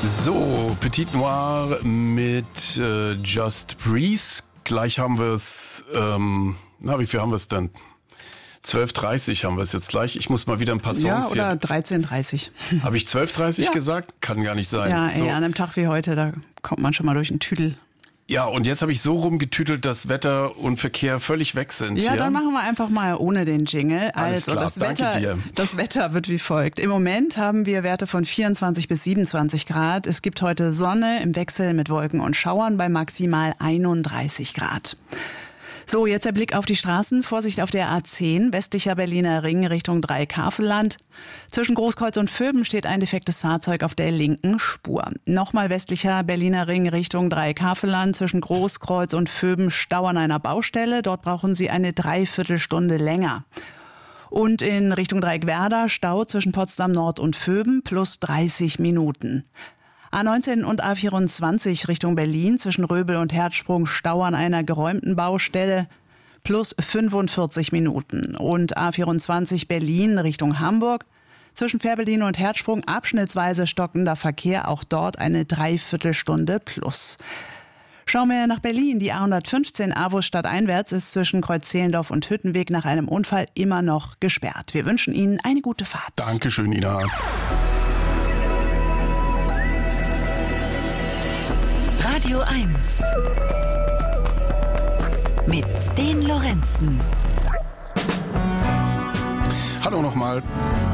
So, Petit Noir mit Just Breeze. Gleich haben wir es, wie viel haben wir es denn? 12.30 haben wir es jetzt gleich. Ich muss mal wieder ein paar Songs hier. Ja, oder 13.30. Habe ich 12.30 gesagt? Kann gar nicht sein. Ja, so. An einem Tag wie heute, da kommt man schon mal durch den Tüdel. Ja, und jetzt habe ich so rumgetütelt, dass Wetter und Verkehr völlig weg sind. Ja, dann machen wir einfach mal ohne den Jingle. Alles klar, danke dir. Das Wetter wird wie folgt. Im Moment haben wir Werte von 24 bis 27 Grad. Es gibt heute Sonne im Wechsel mit Wolken und Schauern bei maximal 31 Grad. So, jetzt der Blick auf die Straßen. Vorsicht auf der A10, westlicher Berliner Ring Richtung Dreieckhavelland. Zwischen Großkreuz und Vöben steht ein defektes Fahrzeug auf der linken Spur. Nochmal westlicher Berliner Ring Richtung Dreieckhavelland. Zwischen Großkreuz und Vöben Stau an einer Baustelle. Dort brauchen Sie eine Dreiviertelstunde länger. Und in Richtung Dreieckwerder Stau zwischen Potsdam Nord und Vöben plus 30 Minuten. A19 und A24 Richtung Berlin zwischen Röbel und Herzsprung Stau an einer geräumten Baustelle plus 45 Minuten. Und A24 Berlin Richtung Hamburg zwischen Fährberlin und Herzsprung abschnittsweise stockender Verkehr, auch dort eine Dreiviertelstunde plus. Schauen wir nach Berlin. Die A115 Avus stadteinwärts ist zwischen Kreuz-Zehlendorf und Hüttenweg nach einem Unfall immer noch gesperrt. Wir wünschen Ihnen eine gute Fahrt. Dankeschön, Ina. Radio 1 mit Sten Lorenzen. Hallo nochmal.